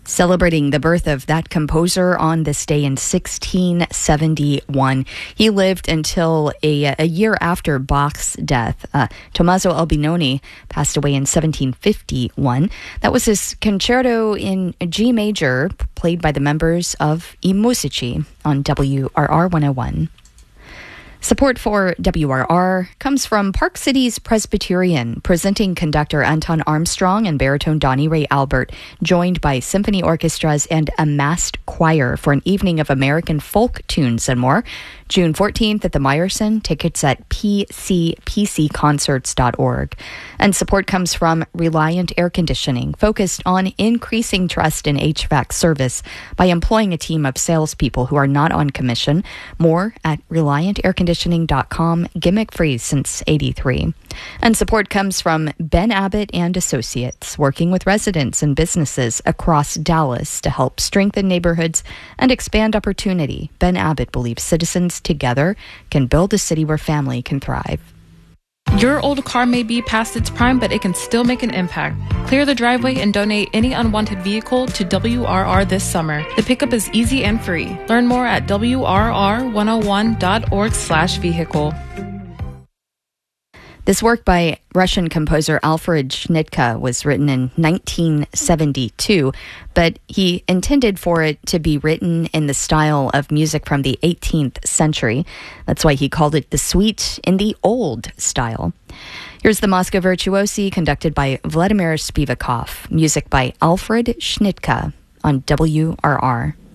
Celebrating the birth of that composer on this day in 1671. He lived until a year after Bach's death. Tommaso Albinoni passed away in 1751. That was his concerto in G major, played by the members of I Musici on WRR 101. Support for WRR comes from Park Cities Presbyterian, presenting conductor Anton Armstrong and baritone Donnie Ray Albert, joined by symphony orchestras and a massed choir for an evening of American folk tunes and more. June 14th at the Meyerson. Tickets at pcpcconcerts.org. And support comes from Reliant Air Conditioning, focused on increasing trust in HVAC service by employing a team of salespeople who are not on commission. More at ReliantAirConditioning.com, gimmick-free since '83. And support comes from Ben Abbott and Associates, working with residents and businesses across Dallas to help strengthen neighborhoods and expand opportunity. Ben Abbott believes citizens together can build a city where family can thrive. Your old car may be past its prime, but it can still make an impact. Clear the driveway and donate any unwanted vehicle to WRR this summer. The pickup is easy and free. Learn more at WRR101.org/vehicle. This work by Russian composer Alfred Schnittke was written in 1972, but he intended for it to be written in the style of music from the 18th century. That's why he called it the Suite in the Old Style. Here's the Moscow Virtuosi, conducted by Vladimir Spivakov. Music by Alfred Schnittke on WRR.